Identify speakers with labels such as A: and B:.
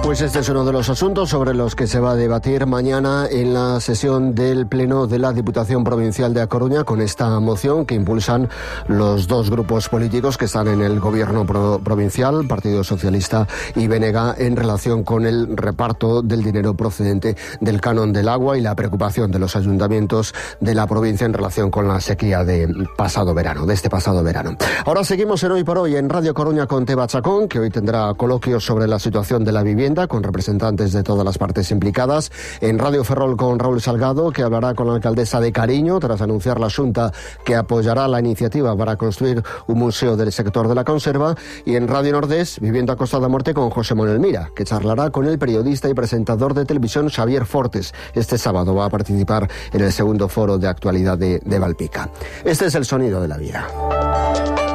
A: Pues este es uno de los asuntos sobre los que se va a debatir mañana en la sesión del Pleno de la Diputación Provincial de A Coruña, con esta moción que impulsan los dos grupos políticos que están en el gobierno provincial, Partido Socialista y BNG, en relación con el reparto del dinero procedente del canon del agua y la preocupación de los ayuntamientos de la provincia en relación con la sequía de este pasado verano. Ahora seguimos en Hoy por Hoy en Radio Coruña con Teba Chacón, que hoy tendrá coloquios sobre la situación de la vivienda con representantes de todas las partes implicadas. En Radio Ferrol con Raúl Salgado, que hablará con la alcaldesa de Cariño tras anunciar la Xunta que apoyará la iniciativa para construir un museo del sector de la conserva. Y en Radio Nordés, Vivienda a Costa da Morte con José Manuel Mira, que charlará con el periodista y presentador de televisión Xavier Fortes. Este sábado va a participar en el segundo foro de actualidad de Valpica. Este es el sonido de la vida.